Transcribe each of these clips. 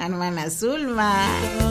hermana Zulma,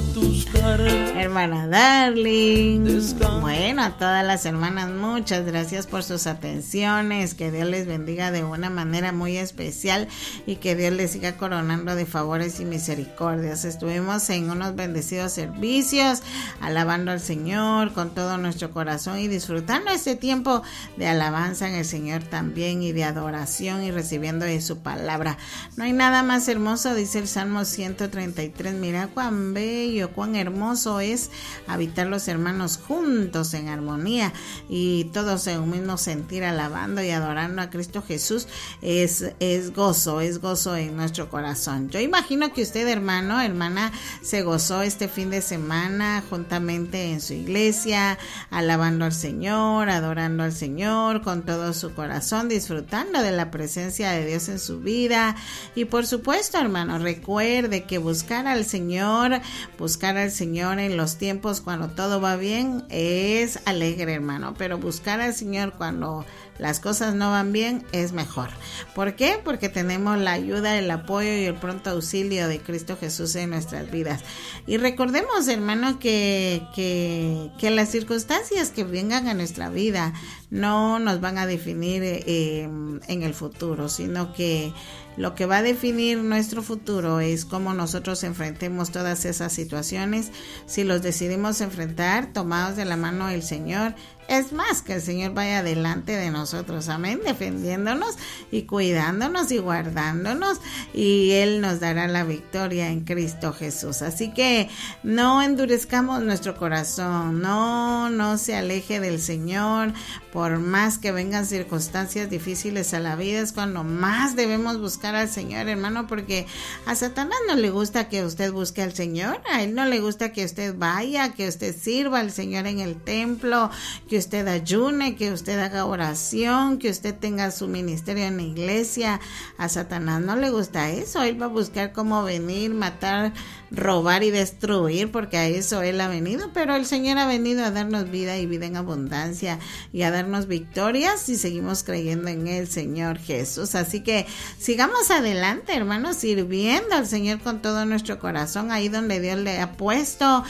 hermana Darling. Bueno, a todas las hermanas, muchas gracias por sus atenciones. Que Dios les bendiga de una manera muy especial y que Dios les siga coronando de favores y misericordias. Estuvimos en unos bendecidos servicios, alabando al Señor con todo nuestro corazón y disfrutando este tiempo de alabanza en el Señor también, y de adoración y recibiendo de su palabra. No hay nada más hermoso, dice el Salmo 133. Mira cuán bello, cuán hermoso es habitar los hermanos juntos en armonía y todos en un mismo sentir, alabando y adorando a Cristo Jesús. Es gozo en nuestro corazón. Yo imagino que usted, hermano, hermana, se gozó este fin de semana juntamente en su iglesia, alabando al Señor, adorando al Señor con todo su corazón, disfrutando de la presencia de Dios en su vida. Y por supuesto, hermano, recuerde que buscar al Señor en los tiempos cuando todo va bien es alegre, hermano, pero buscar al Señor cuando las cosas no van bien es mejor. ¿Por qué? Porque tenemos la ayuda, el apoyo y el pronto auxilio de Cristo Jesús en nuestras vidas. Y recordemos, hermano, que las circunstancias que vengan a nuestra vida no nos van a definir en el futuro, sino que lo que va a definir nuestro futuro es cómo nosotros enfrentemos todas esas situaciones. Si los decidimos enfrentar tomados de la mano del Señor, es más, que el Señor vaya delante de nosotros, amén, defendiéndonos y cuidándonos y guardándonos, y Él nos dará la victoria en Cristo Jesús. Así que no endurezcamos nuestro corazón, no se aleje del Señor, por más que vengan circunstancias difíciles a la vida. Es cuando más debemos buscar al Señor, hermano, porque a Satanás no le gusta que usted busque al Señor, a él no le gusta que usted vaya, que usted sirva al Señor en el templo, que usted ayune, que usted haga oración, que usted tenga su ministerio en la iglesia. A Satanás no le gusta eso. Él va a buscar cómo venir, matar, robar y destruir, porque a eso Él ha venido. Pero el Señor ha venido a darnos vida y vida en abundancia, y a darnos victorias si seguimos creyendo en el Señor Jesús. Así que sigamos adelante, hermanos, sirviendo al Señor con todo nuestro corazón, ahí donde Dios le ha puesto.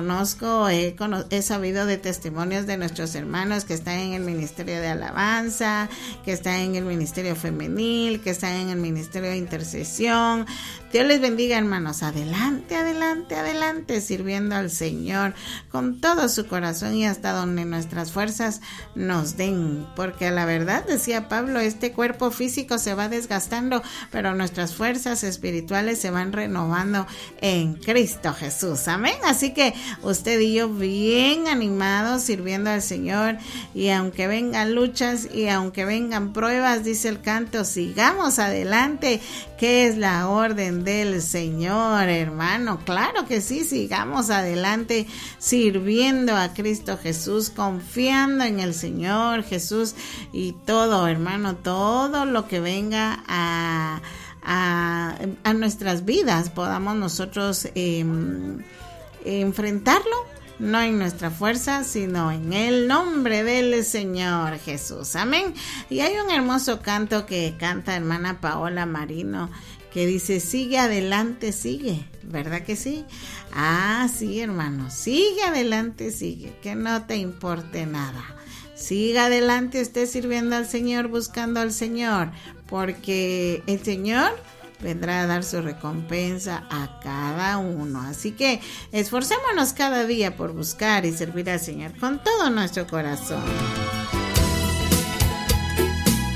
He sabido de testimonios de nuestros hermanos que están en el ministerio de alabanza, que están en el ministerio femenil, que están en el ministerio de intercesión. Dios les bendiga, hermanos. Adelante, adelante, adelante, sirviendo al Señor con todo su corazón y hasta donde nuestras fuerzas nos den, porque la verdad, decía Pablo, este cuerpo físico se va desgastando, pero nuestras fuerzas espirituales se van renovando en Cristo Jesús, amén. Así que usted y yo bien animados, sirviendo al Señor, y aunque vengan luchas y aunque vengan pruebas, dice el canto, sigamos adelante, que es la orden del Señor, hermano. Claro que sí, sigamos adelante sirviendo a Cristo Jesús, confiando en el Señor Jesús, y todo, hermano, todo lo que venga a nuestras vidas podamos nosotros enfrentarlo, no en nuestra fuerza, sino en el nombre del Señor Jesús, amén. Y hay un hermoso canto que canta hermana Paola Marino, que dice, sigue adelante, sigue, ¿verdad que sí? Ah, sí, hermano, sigue adelante, sigue, que no te importe nada. Siga adelante usted sirviendo al Señor, buscando al Señor, porque el Señor vendrá a dar su recompensa a cada uno. Así que esforcémonos cada día por buscar y servir al Señor con todo nuestro corazón.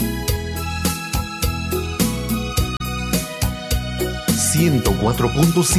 104.5